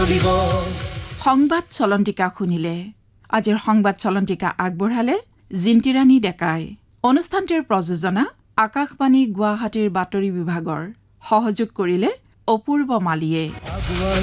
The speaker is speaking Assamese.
সংবাদ চলন্তিকা শুনিলে আজিৰ সংবাদ চলন্তিকা আগবঢ়ালে জিন্তিৰাণী ডেকাই অনুষ্ঠানটিৰ প্ৰযোজনা আকাশবাণী গুৱাহাটীৰ বাতৰি বিভাগৰ সহযোগ কৰিলে অপূৰ্ব মালিয়ে